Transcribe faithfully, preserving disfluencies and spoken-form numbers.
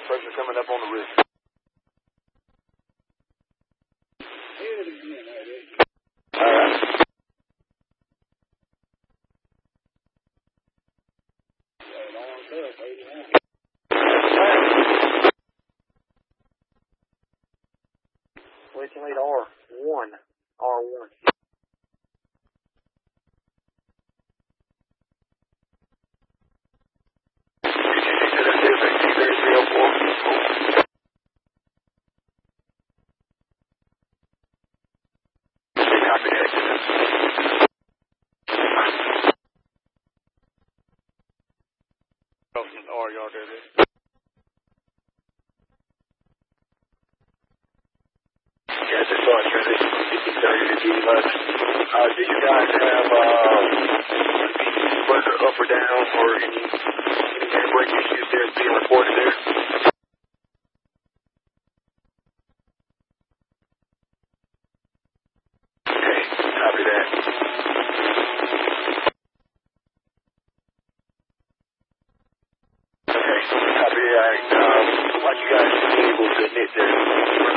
Pressure coming up on the roof. Alright. Waiting lead R one. R one. R yard there. Yeah, just saw it. Uh, do you guys have uh, weather up or down or any any kind of break issues there being reported there? Okay, copy that. Okay, copy that. Um, like you guys be able to admit there.